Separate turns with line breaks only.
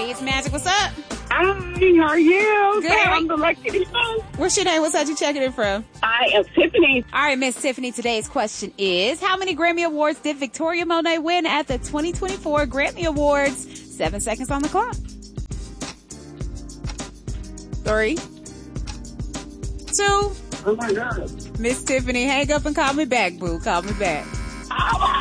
Hey, it's Magic. What's up?
Hi, how are you?
Good.
Hey, I'm the lucky one.
What's your name? What's that you checking in from?
I am Tiffany.
All right, Miss Tiffany, today's question is, how many Grammy Awards did Victoria Monet win at the 2024 Grammy Awards? 7 seconds on the clock. 3, 2.
Oh my God.
Miss Tiffany, hang up and call me back, boo. Call me back.